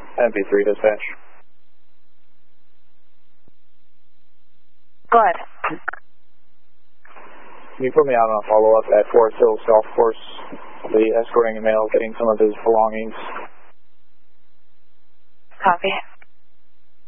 MP3 dispatch. Go ahead. Can you put me out on a follow-up at Forest Hills Golf Course? The escorting a male getting some of his belongings. Copy.